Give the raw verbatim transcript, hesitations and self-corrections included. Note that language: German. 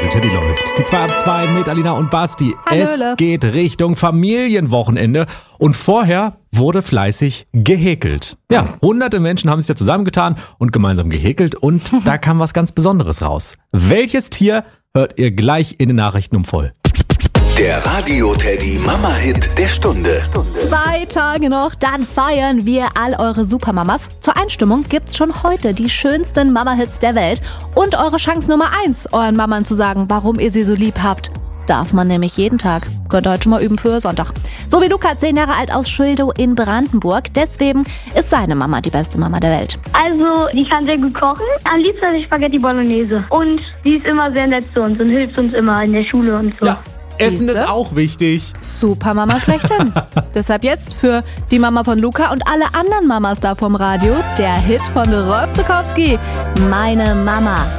Radio Teddy läuft. Die zwei ab zwei mit Alina und Basti. Hallöle. Es geht Richtung Familienwochenende und vorher wurde fleißig gehäkelt. Ja, hunderte Menschen haben sich da zusammengetan und gemeinsam gehäkelt und da kam was ganz Besonderes raus. Welches Tier hört ihr gleich in den Nachrichten um voll? Der Radio Teddy Mama-Hit der Stunde. Zwei Tage noch, dann feiern wir all eure Supermamas. Zur Einstimmung gibt's schon heute die schönsten Mama-Hits der Welt. Und eure Chance Nummer eins, euren Mamas zu sagen, warum ihr sie so lieb habt. Darf man nämlich jeden Tag. Könnt ihr heute schon mal üben für Sonntag. So wie Luca, zehn Jahre alt aus Schildow in Brandenburg. Deswegen ist seine Mama die beste Mama der Welt. Also, die kann sehr gut kochen. Am liebsten die Spaghetti Bolognese. Und sie ist immer sehr nett zu uns und hilft uns immer in der Schule und so. Ja, Essen Siehste? ist auch wichtig. Supermama schlechthin. Deshalb jetzt für die Mama von Luca und alle anderen Mamas da vom Radio der Hit von Rolf Zukowski. Meine Mama.